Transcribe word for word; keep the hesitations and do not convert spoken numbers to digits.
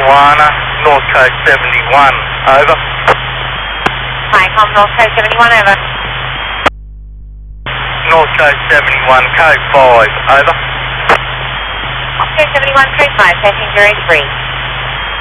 Moana, North Coast seventy-one, over. Hi, com North Coast seventy-one, over. North Coast seventy-one, code five, over. North Coast seventy-one, code five, passing zero three.